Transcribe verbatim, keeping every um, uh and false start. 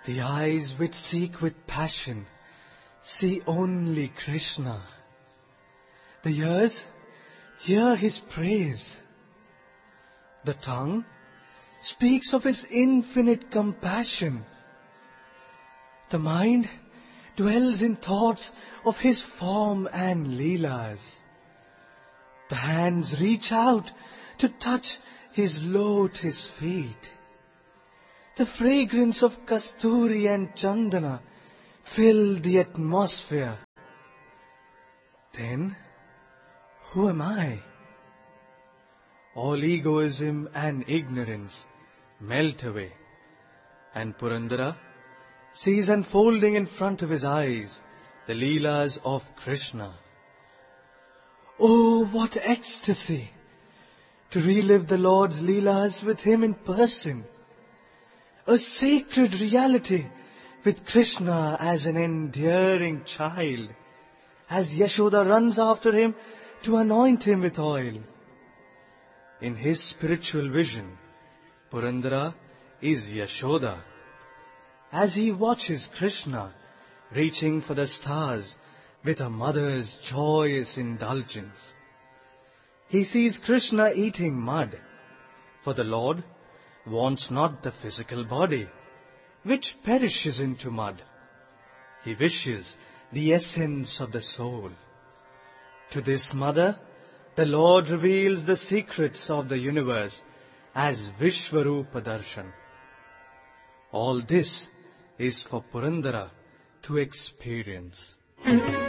The eyes which seek with passion see only Krishna. The ears hear his praise. The tongue speaks of his infinite compassion. The mind dwells in thoughts of his form and leelas. The hands reach out to touch his lotus feet. The fragrance of kasturi and chandana fill the atmosphere. Then, who am I? All egoism and ignorance melt away, and Purandara sees unfolding in front of his eyes the Leelas of Krishna. Oh, what ecstasy to relive the Lord's Leelas with him in person! A sacred reality with Krishna as an endearing child, as Yashoda runs after him to anoint him with oil. In his spiritual vision, Purandara is Yashoda. As he watches Krishna reaching for the stars with a mother's joyous indulgence, he sees Krishna eating mud, for the Lord wants not the physical body, which perishes into mud. He wishes the essence of the soul. To this mother, the Lord reveals the secrets of the universe as Vishvarupa Darshan. All this is for Purandara to experience.